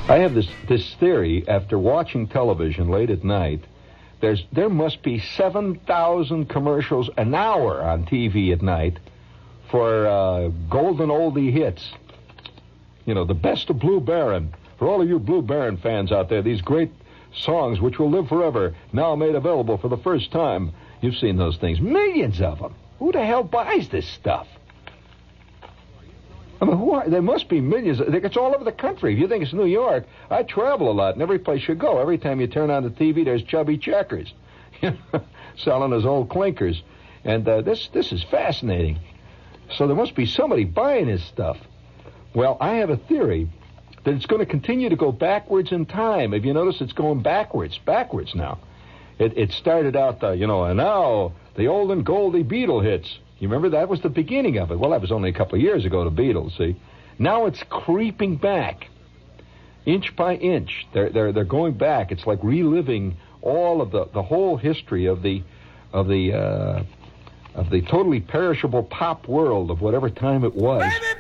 I have this theory after watching television late at night. There must be 7,000 commercials an hour on TV at night for golden oldie hits. You know, the best of Blue Baron. For all of you Blue Baron fans out there, these great songs which will live forever, now made available for the first time. You've seen those things. Millions of them. Who the hell buys this stuff? I mean, there must be millions. It's all over the country. If you think it's New York, I travel a lot, and every place you go, every time you turn on the TV, there's Chubby Checkers selling his old clinkers. And this is fascinating. So there must be somebody buying his stuff. Well, I have a theory that it's going to continue to go backwards in time. If you notice, it's going backwards now. It started out, and now the old and Goldie Beatle hits. You remember that was the beginning of it? Well, that was only a couple of years ago, the Beatles, see? Now it's creeping back, inch by inch. They're going back. It's like reliving all of the whole history of the totally perishable pop world of whatever time it was.